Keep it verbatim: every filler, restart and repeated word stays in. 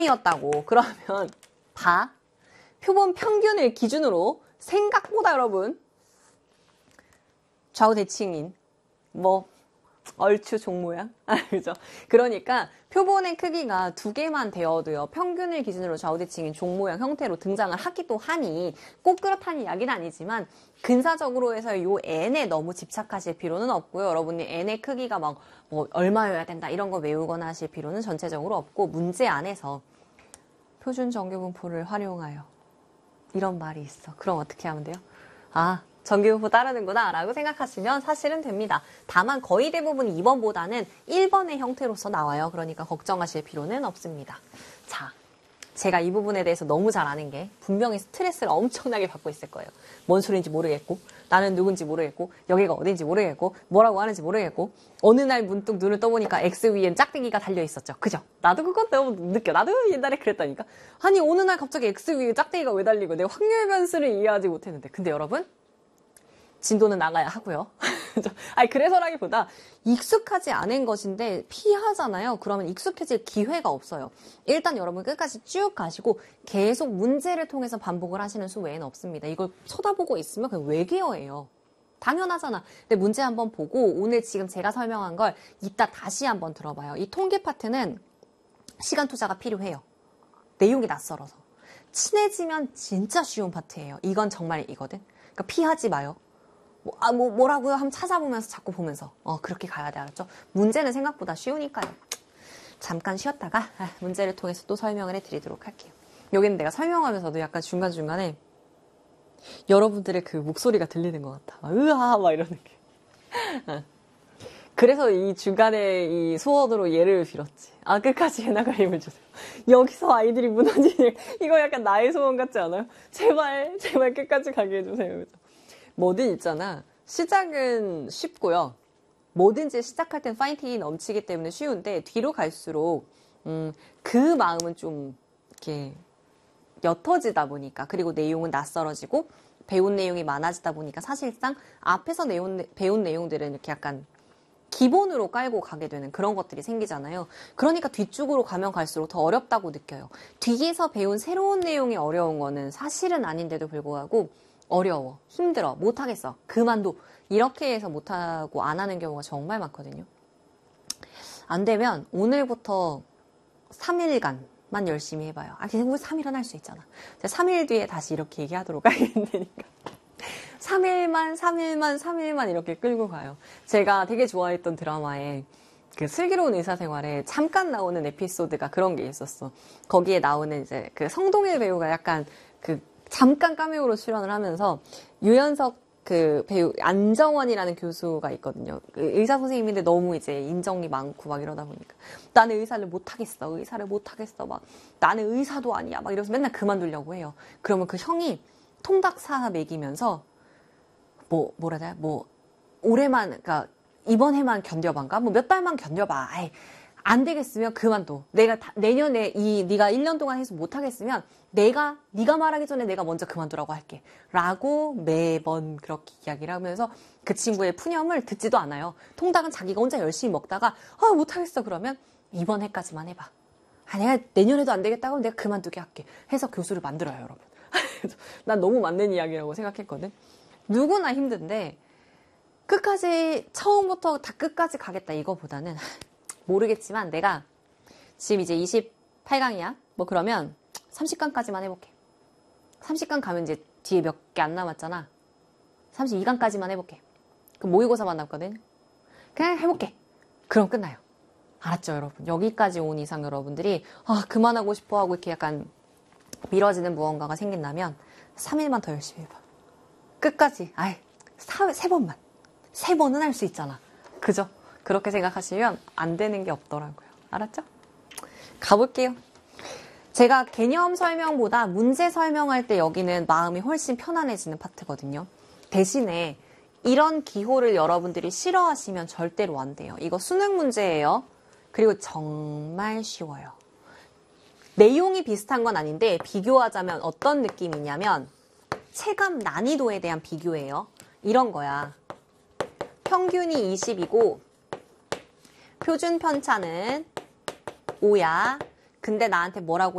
이었다고. 그러면 봐. 표본 평균을 기준으로 생각보다 여러분 좌우 대칭인 뭐 얼추 종모양? 아, 그죠? 그러니까 표본의 크기가 두 개만 되어도요, 평균을 기준으로 좌우대칭인 종모양 형태로 등장을 하기도 하니, 꼭 그렇다는 이야기는 아니지만, 근사적으로 해서 요 n에 너무 집착하실 필요는 없고요. 여러분이 n의 크기가 막, 뭐, 얼마여야 된다, 이런 거 외우거나 하실 필요는 전체적으로 없고, 문제 안에서 표준 정규분포를 활용하여. 이런 말이 있어. 그럼 어떻게 하면 돼요? 아, 정규분포 따르는구나 라고 생각하시면 사실은 됩니다. 다만 거의 대부분 이 번보다는 일 번의 형태로서 나와요. 그러니까 걱정하실 필요는 없습니다. 자, 제가 이 부분에 대해서 너무 잘 아는 게 분명히 스트레스를 엄청나게 받고 있을 거예요. 뭔 소리인지 모르겠고, 나는 누군지 모르겠고, 여기가 어딘지 모르겠고, 뭐라고 하는지 모르겠고, 어느 날 문득 눈을 떠보니까 X 위엔 짝대기가 달려있었죠. 그죠? 나도 그것 너무 느껴. 나도 옛날에 그랬다니까. 아니, 어느 날 갑자기 X 위에 짝대기가 왜 달리고 내가 확률 변수를 이해하지 못했는데. 근데 여러분, 진도는 나가야 하고요. 아니, 그래서라기보다 익숙하지 않은 것인데 피하잖아요. 그러면 익숙해질 기회가 없어요. 일단 여러분 끝까지 쭉 가시고 계속 문제를 통해서 반복을 하시는 수 외에는 없습니다. 이걸 쳐다보고 있으면 그냥 외계어예요. 당연하잖아. 근데 문제 한번 보고 오늘 지금 제가 설명한 걸 이따 다시 한번 들어봐요. 이 통계 파트는 시간 투자가 필요해요. 내용이 낯설어서. 친해지면 진짜 쉬운 파트예요. 이건 정말 이거든. 그러니까 피하지 마요. 뭐, 아, 뭐, 뭐라고요? 한번 찾아보면서 자꾸 보면서. 어, 그렇게 가야 돼. 알았죠? 문제는 생각보다 쉬우니까요. 잠깐 쉬었다가, 아, 문제를 통해서 또 설명을 해드리도록 할게요. 여기는 내가 설명하면서도 약간 중간중간에 여러분들의 그 목소리가 들리는 것 같아. 막, 으아! 막 이러는 게. 어. 그래서 이 중간에 이 소원으로 예를 빌었지. 아, 끝까지 해나 그림을 주세요. 여기서 아이들이 무너지는, 이거 약간 나의 소원 같지 않아요? 제발, 제발 끝까지 가게 해주세요. 그죠? 뭐든 있잖아. 시작은 쉽고요. 뭐든지 시작할 땐 파이팅이 넘치기 때문에 쉬운데 뒤로 갈수록 음, 그 마음은 좀 이렇게 옅어지다 보니까 그리고 내용은 낯설어지고 배운 내용이 많아지다 보니까 사실상 앞에서 내용, 배운 내용들은 이렇게 약간 기본으로 깔고 가게 되는 그런 것들이 생기잖아요. 그러니까 뒤쪽으로 가면 갈수록 더 어렵다고 느껴요. 뒤에서 배운 새로운 내용이 어려운 거는 사실은 아닌데도 불구하고 어려워, 힘들어, 못하겠어, 그만둬 이렇게 해서 못하고 안 하는 경우가 정말 많거든요. 안 되면 오늘부터 삼 일간만 열심히 해봐요. 아, 그냥 삼 일은 할 수 있잖아. 삼 일 뒤에 다시 이렇게 얘기하도록 하겠으니까. 삼 일만, 삼 일만, 삼 일만 이렇게 끌고 가요. 제가 되게 좋아했던 드라마에 그 슬기로운 의사생활에 잠깐 나오는 에피소드가 그런 게 있었어. 거기에 나오는 이제 그 성동일 배우가 약간 그 잠깐 카메오로 출연을 하면서 유연석 그 배우 안정원이라는 교수가 있거든요. 그 의사 선생님인데 너무 이제 인정이 많고 막 이러다 보니까 나는 의사를 못하겠어. 의사를 못하겠어. 막 나는 의사도 아니야. 막 이러면서 맨날 그만두려고 해요. 그러면 그 형이 통닭사 먹이면서 뭐 뭐라 해야 돼? 뭐 올해만 그러니까 이번 해만 견뎌봐가 뭐 몇 달만 견뎌봐. 아이, 안 되겠으면 그만둬. 내가 다, 내년에 이 네가 일 년 동안 해서 못 하겠으면 내가 네가 말하기 전에 내가 먼저 그만두라고 할게. 라고 매번 그렇게 이야기를 하면서 그 친구의 푸념을 듣지도 않아요. 통닭은 자기가 혼자 열심히 먹다가 아, 못 하겠어 그러면 이번 해까지만 해봐. 아, 내가 내년에도 안 되겠다고 내가 그만두게 할게. 해서 교수를 만들어요, 여러분. 난 너무 맞는 이야기라고 생각했거든. 누구나 힘든데 끝까지 처음부터 다 끝까지 가겠다 이거보다는 모르겠지만 내가 지금 이제 이십팔 강이야. 뭐 그러면 삼십 강까지만 해볼게. 삼십 강 가면 이제 뒤에 몇 개 안 남았잖아. 삼십이 강까지만 해볼게. 그럼 모의고사만 남거든. 그냥 해볼게. 그럼 끝나요. 알았죠, 여러분? 여기까지 온 이상 여러분들이 아 그만하고 싶어 하고 이렇게 약간 미뤄지는 무언가가 생긴다면 삼 일만 더 열심히 해봐. 끝까지. 아이, 사, 세 번만. 세 번은 할 수 있잖아. 그죠? 그렇게 생각하시면 안 되는 게 없더라고요. 알았죠? 가볼게요. 제가 개념 설명보다 문제 설명할 때 여기는 마음이 훨씬 편안해지는 파트거든요. 대신에 이런 기호를 여러분들이 싫어하시면 절대로 안 돼요. 이거 수능 문제예요. 그리고 정말 쉬워요. 내용이 비슷한 건 아닌데 비교하자면 어떤 느낌이냐면 체감 난이도에 대한 비교예요. 이런 거야. 평균이 이십이고 표준 편차는 오야. 근데 나한테 뭐라고